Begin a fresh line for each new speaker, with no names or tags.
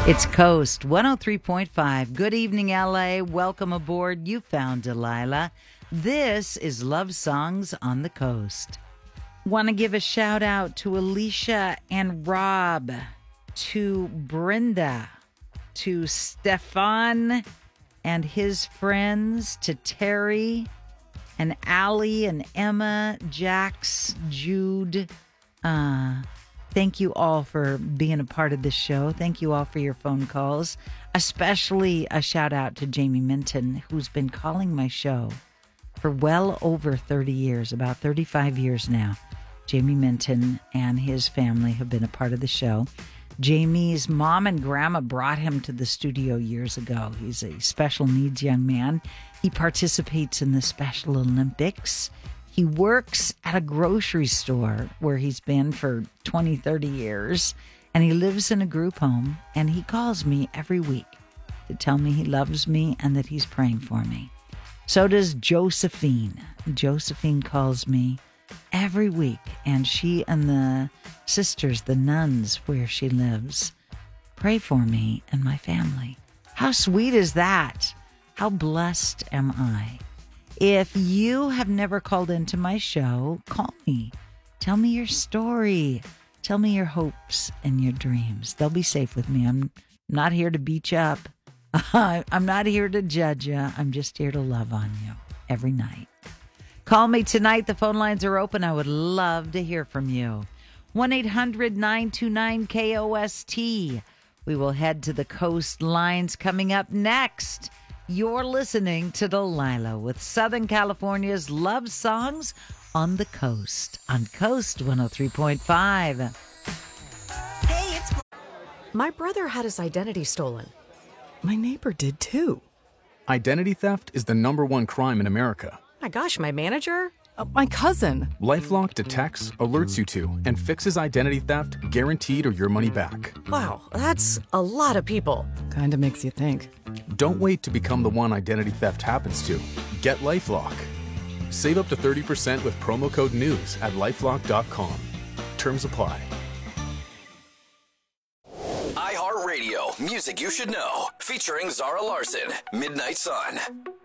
It's Coast 103.5. Good evening, LA. Welcome aboard. You found Delilah. This is Love Songs on the Coast. Want to give a shout out to Alicia and Rob, to Brenda, to Stefan and his friends, to Terry and Allie and Emma, Jax, Jude. Thank you all for being a part of this show. Thank you all for your phone calls, especially a shout out to Jamie Minton, who's been calling my show for well over 30 years, about 35 years now. Jamie Minton and his family have been a part of the show. Jamie's mom and grandma brought him to the studio years ago. He's a special needs young man. He participates in the Special Olympics. He works at a grocery store where he's been for 20, 30 years, and he lives in a group home, and he calls me every week to tell me he loves me and that he's praying for me. So does Josephine. Josephine calls me every week, and she and the sisters, the nuns where she lives, pray for me and my family. How sweet is that? How blessed am I? If you have never called into my show, call me. Tell me your story. Tell me your hopes and your dreams. They'll be safe with me. I'm not here to beat you up. I'm not here to judge you. I'm just here to love on you every night. Call me tonight. The phone lines are open. I would love to hear from you. 1-800-929-KOST. We will head to the coastlines coming up next. You're listening to Delilah with Southern California's love songs on the coast, on Coast 103.5.
Hey, it's my brother had his identity stolen. My neighbor did too.
Identity theft is the #1 crime in America.
My gosh, my manager? My cousin.
LifeLock detects, alerts you to, and fixes identity theft guaranteed or your money back.
Wow, that's a lot of people. Kinda makes you think.
Don't wait to become the one identity theft happens to. Get LifeLock. Save up to 30% with promo code NEWS at LifeLock.com. Terms apply.
iHeartRadio, music you should know, featuring Zara Larson, Midnight Sun.